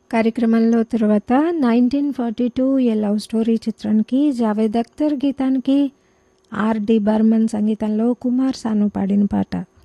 కార్యక్రమంలో తర్వాత 1942 ఏ love story చిత్రానికి జావేద్ అఖ్తర్ గీతానికి ఆర్డి బర్మన్ సంగీతంలో కుమార్ సాను పాడిన పాట.